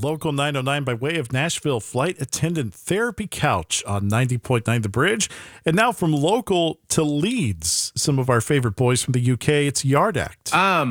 Local 909 by way of Nashville, flight attendant therapy couch on 90.9 The Bridge. And now from local to Leeds, some of our favorite boys from the UK, it's Yard Act.